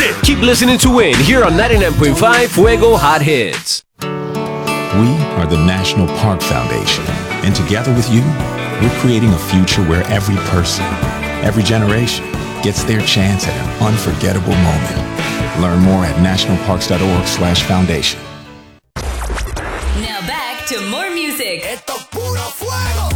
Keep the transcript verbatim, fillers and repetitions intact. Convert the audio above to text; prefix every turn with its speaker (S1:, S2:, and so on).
S1: it. Keep listening to Win here on ninety-nine point five Fuego Hot Hits.
S2: We are the National Park Foundation, and together with you, we're creating a future where every person, every generation, gets their chance at an unforgettable moment. Learn more at nationalparks.org slash foundation.
S3: Now back to more music.
S4: Esto puro fuego.